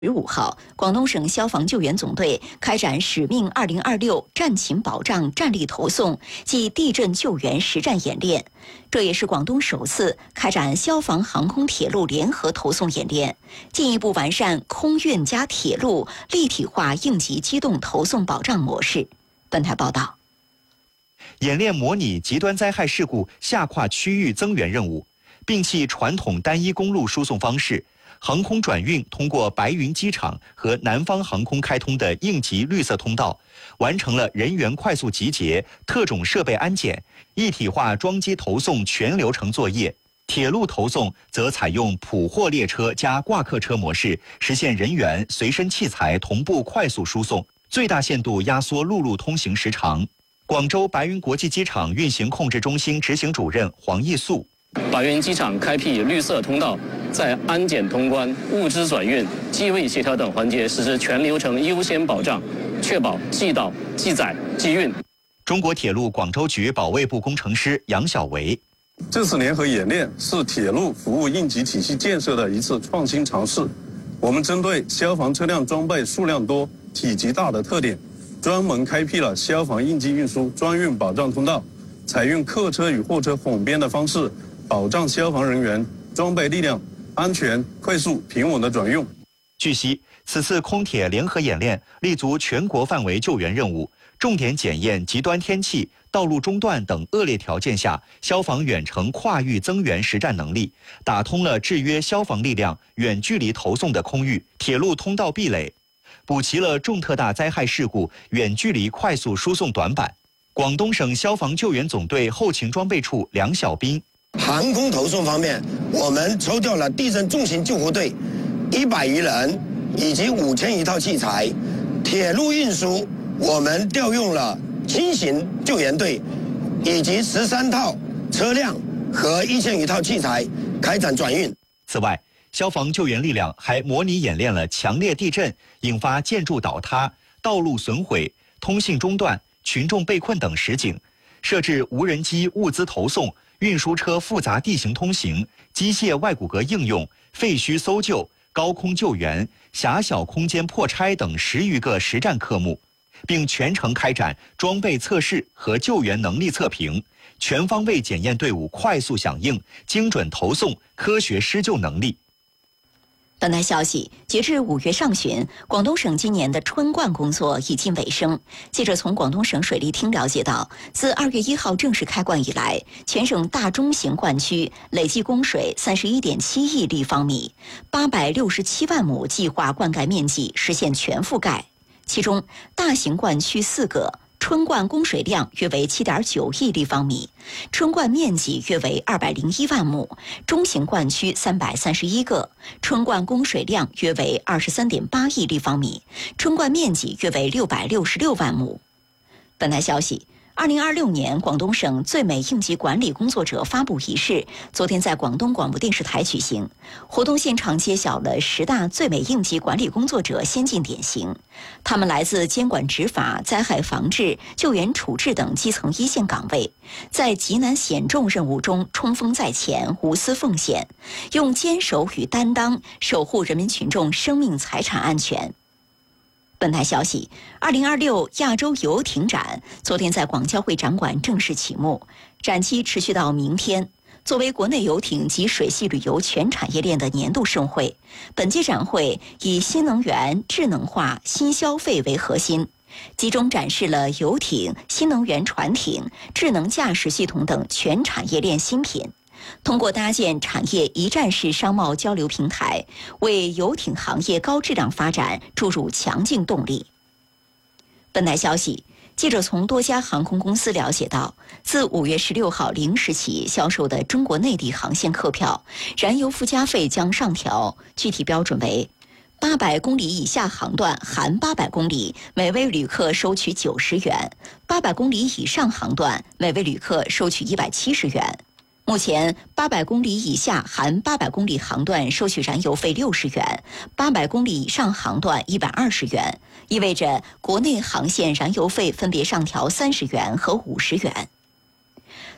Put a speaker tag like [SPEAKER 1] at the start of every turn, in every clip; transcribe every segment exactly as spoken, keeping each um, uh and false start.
[SPEAKER 1] 十五号，广东省消防救援总队开展使命二零二六战情保障战力投送暨地震救援实战演练，这也是广东首次开展消防、航空、铁路联合投送演练，进一步完善空运加铁路立体化应急机动投送保障模式。本台报道，
[SPEAKER 2] 演练模拟极端灾害事故下跨区域增援任务，摒弃传统单一公路输送方式。航空转运通过白云机场和南方航空开通的应急绿色通道，完成了人员快速集结、特种设备安检、一体化装机投送全流程作业。铁路投送则采用普货列车加挂客车模式，实现人员、随身器材同步快速输送，最大限度压缩陆路通行时长。广州白云国际机场运行控制中心执行主任黄义素。
[SPEAKER 3] 白云机场开辟绿色通道，在安检通关、物资转运、机位协调等环节实施全流程优先保障，确保即到、即载、即运。
[SPEAKER 2] 中国铁路广州局保卫部工程师杨小维，
[SPEAKER 4] 这次联合演练是铁路服务应急体系建设的一次创新尝试。我们针对消防车辆装备数量多、体积大的特点，专门开辟了消防应急运输专运保障通道，采用客车与货车混编的方式，保障消防人员装备力量安全、快速、平稳的转用。
[SPEAKER 2] 据悉，此次空铁联合演练立足全国范围救援任务，重点检验极端天气、道路中断等恶劣条件下消防远程跨域增援实战能力，打通了制约消防力量远距离投送的空域、铁路通道壁垒，补齐了重特大灾害事故远距离快速输送短板。广东省消防救援总队后勤装备处梁小兵。
[SPEAKER 5] 航空投送方面，我们抽调了地震重型救护队一百余人，以及五千余套器材；铁路运输，我们调用了轻型救援队，以及十三套车辆和一千余套器材开展转运。
[SPEAKER 2] 此外，消防救援力量还模拟演练了强烈地震引发建筑倒塌、道路损毁、通信中断、群众被困等实景，设置无人机物资投送、运输车复杂地形通行、机械外骨骼应用、废墟搜救、高空救援、狭小空间破拆等十余个实战科目，并全程开展装备测试和救援能力测评，全方位检验队伍快速响应、精准投送、科学施救能力。
[SPEAKER 1] 本台消息，截至五月上旬，广东省今年的春灌工作已近尾声。记者从广东省水利厅了解到，自二月一号正式开灌以来，全省大中型灌区累计供水三十一点七亿立方米，八百六十七万亩计划灌溉面积实现全覆盖。其中，大型灌区四个。春灌供水量约为 七点九亿立方米，春灌面积约为二百零一万亩，中型灌区三百三十一个，春灌供水量约为二十三点八亿立方米，春灌面积约为六百六十六万亩。本台消息，二零二六年广东省最美应急管理工作者发布仪式昨天在广东广播电视台举行，活动现场揭晓了十大最美应急管理工作者先进典型，他们来自监管执法、灾害防治、救援处置等基层一线岗位，在极难险重任务中冲锋在前、无私奉献，用坚守与担当守护人民群众生命财产安全。本台消息，二零二六亚洲游艇展昨天在广交会展馆正式启幕，展期持续到明天。作为国内游艇及水系旅游全产业链的年度盛会，本届展会以新能源、智能化、新消费为核心，集中展示了游艇、新能源船艇、智能驾驶系统等全产业链新品。通过搭建产业一站式商贸交流平台，为游艇行业高质量发展注入强劲动力。本台消息，记者从多家航空公司了解到，自五月十六号零时起销售的中国内地航线客票，燃油附加费将上调，具体标准为八百公里以下航段含八百公里，每位旅客收取九十元；八百公里以上航段，每位旅客收取一百七十元。目前，八百公里以下含八百公里航段收取燃油费六十元，八百公里以上航段一百二十元，意味着国内航线燃油费分别上调三十元和五十元。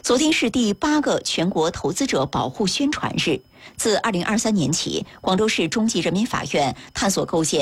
[SPEAKER 1] 昨天是第八个全国投资者保护宣传日。自二零二三年起，广州市中级人民法院探索构建